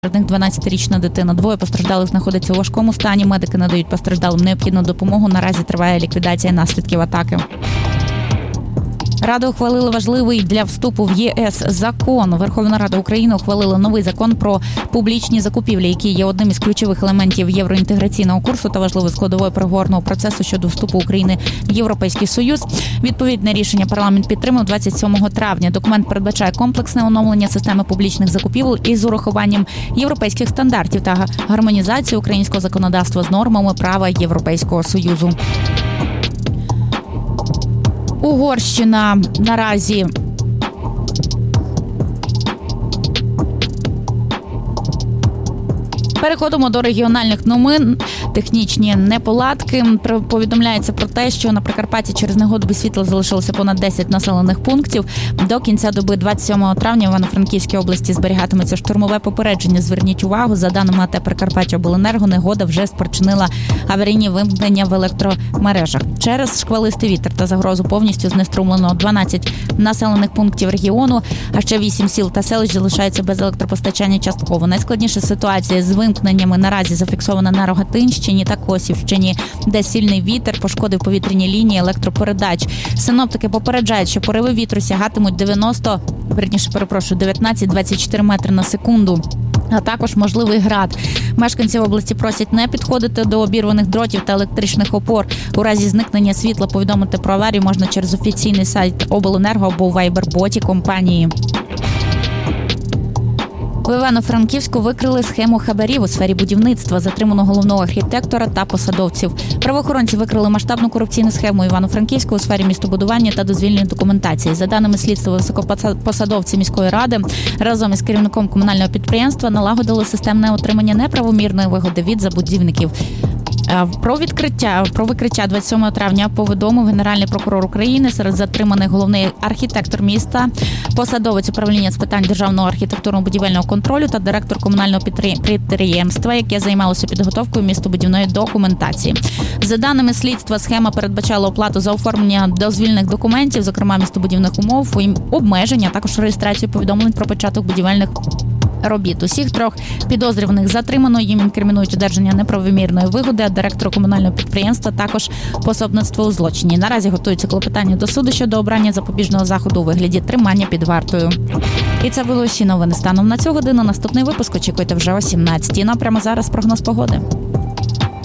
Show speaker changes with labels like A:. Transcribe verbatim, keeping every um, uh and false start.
A: Серед них дванадцятирічна дитина. Двоє постраждалих знаходяться у важкому стані. Медики надають постраждалим необхідну допомогу. Наразі триває ліквідація наслідків атаки. Рада ухвалила важливий для вступу в ЄС закон. Верховна Рада України ухвалила новий закон про публічні закупівлі, який є одним із ключових елементів євроінтеграційного курсу та важливою складовою переговорного процесу щодо вступу України в Європейський Союз. Відповідне рішення парламент підтримав двадцять сьомого травня. Документ передбачає комплексне оновлення системи публічних закупівель із урахуванням європейських стандартів та гармонізацію українського законодавства з нормами права Європейського Союзу. Угорщина наразі переходимо до регіональних новин. Технічні неполадки. Повідомляється про те, що на Прикарпатті через негоду без світла залишилося понад десять населених пунктів. До кінця доби двадцять сьомого травня в Івано-Франківській області зберігатиметься штормове попередження. Зверніть увагу, за даними АТ Прикарпаттяобленерго, негода вже спричинила аварійні вимкнення в електромережах. Через шквалистий вітер та загрозу повністю знеструмлено дванадцять населених пунктів регіону, а ще вісім сіл та селищ залишаються без електропостачання частково. Найскладніша ситуація з вимкненнями наразі зафіксована на Рогатинщині та Косівщині, де сильний вітер пошкодив повітряні лінії електропередач. Синоптики попереджають, що пориви вітру сягатимуть дев'яносто, верніше, перепрошую, дев'ятнадцять - двадцять чотири метри на секунду. А також можливий град. Мешканці області просять не підходити до обірваних дротів та електричних опор. У разі зникнення світла повідомити про аварію можна через офіційний сайт Обленерго або у вайбер-боті компанії. У Івано-Франківську викрили схему хабарів у сфері будівництва, затримано головного архітектора та посадовців. Правоохоронці викрили масштабну корупційну схему Івано-Франківську у сфері містобудування та дозвільної документації. За даними слідства, високопосадовці міської ради разом із керівником комунального підприємства налагодили системне отримання неправомірної вигоди від забудівників. Про відкриття, про викриття двадцять сьомого травня повідомив Генеральний прокурор України. Серед затриманих головний архітектор міста, посадовець управління з питань державного архітектурно-будівельного контролю та директор комунального підприємства, яке займалося підготовкою містобудівної документації. За даними слідства, схема передбачала оплату за оформлення дозвільних документів, зокрема містобудівних умов, обмеження, а також реєстрацію повідомлень про початок будівельних робіт. Усіх трьох підозрюваних затримано, їм інкримінують одержання неправомірної вигоди, а директору комунального підприємства також пособництво у злочині. Наразі готуються клопотання до суду щодо обрання запобіжного заходу у вигляді тримання під вартою. І це були усі новини станом на цю годину. Наступний випуск очікуйте вже о сімнадцятій. Ну а прямо зараз прогноз погоди.